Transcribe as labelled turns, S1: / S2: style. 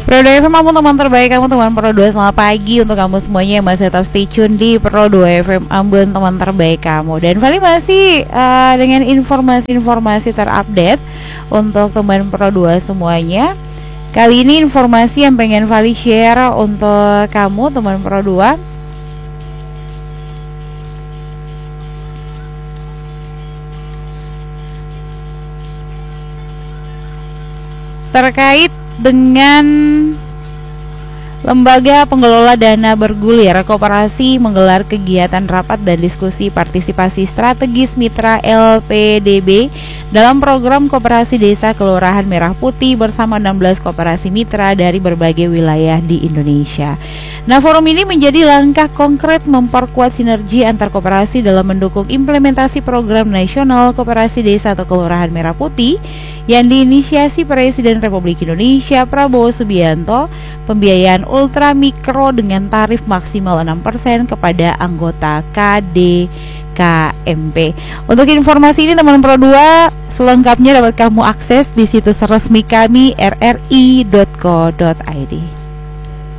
S1: Pro 2 FM, kamu teman terbaik, kamu teman Pro 2. Selamat pagi untuk kamu semuanya yang masih tetap stay tune di Pro 2 FM Ambon, teman terbaik kamu. Dan Vali masih dengan informasi-informasi terupdate untuk teman Pro 2 semuanya. Kali ini informasi yang pengen Vali share untuk kamu teman Pro 2 terkait dengan Lembaga Pengelola Dana Bergulir Koperasi menggelar kegiatan rapat dan diskusi partisipasi strategis mitra LPDB dalam program Koperasi Desa Kelurahan Merah Putih bersama 16 koperasi mitra dari berbagai wilayah di Indonesia. Nah, forum ini menjadi langkah konkret memperkuat sinergi antar koperasi dalam mendukung implementasi program nasional Koperasi Desa atau Kelurahan Merah Putih yang diinisiasi Presiden Republik Indonesia Prabowo Subianto. Pembiayaan ultra mikro dengan tarif maksimal 6% kepada anggota KDKMP. Untuk informasi ini teman Pro 2 selengkapnya dapat kamu akses di situs resmi kami rri.co.id.